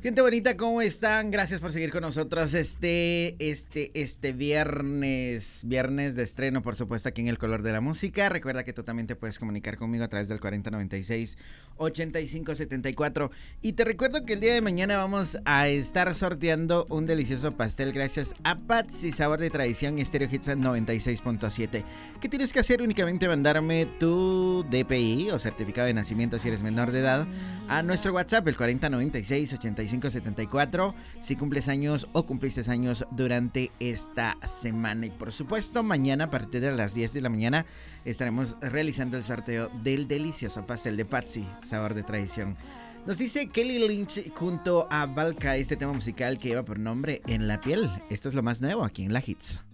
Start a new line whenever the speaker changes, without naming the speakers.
Gente bonita, ¿cómo están? Gracias por seguir con nosotros viernes de estreno, por supuesto, aquí en El Color de la Música. Recuerda que tú también te puedes comunicar conmigo a través del 4096-8574. Y te recuerdo que el día de mañana vamos a estar sorteando un delicioso pastel gracias a Patsy, sabor de tradición y Stereo Hits 96.7. ¿Qué tienes que hacer? Únicamente mandarme tu DPI o certificado de nacimiento si eres menor de edad a nuestro WhatsApp, el 4096-8574, si cumples años o cumpliste años durante esta semana. Y por supuesto, mañana a partir de las 10 de la mañana estaremos realizando el sorteo del delicioso pastel de Patsy, sabor de tradición. Nos dice Kelly Lynch junto a Valka este tema musical que lleva por nombre En la piel. Esto es lo más nuevo aquí en la Hits.